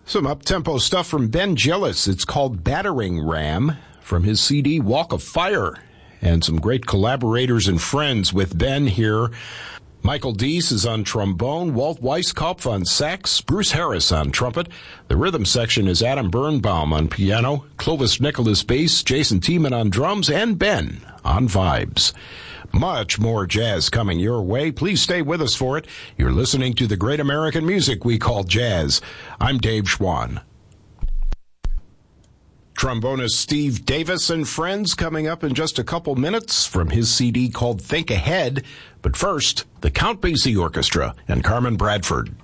Some up-tempo stuff from Ben Gillis. It's called Battering Ram from his CD Walk of Fire. And some great collaborators and friends with Ben here. Michael Deese is on trombone, Walt Weiskopf on sax, Bruce Harris on trumpet. The rhythm section is Adam Birnbaum on piano, Clovis Nicholas bass, Jason Tiemann on drums, and Ben on vibes. Much more jazz coming your way. Please stay with us for it. You're listening to the great American music we call jazz. I'm Dave Schwann. Trombonist Steve Davis and friends coming up in just a couple minutes from his CD called Think Ahead. But first, the Count Basie Orchestra and Carmen Bradford.